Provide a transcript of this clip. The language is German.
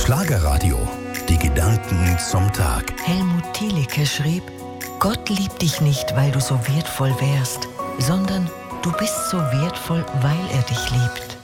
Schlagerradio. Die Gedanken zum Tag. Helmut Thielicke schrieb: Gott liebt dich nicht, weil du so wertvoll wärst, sondern du bist so wertvoll, weil er dich liebt.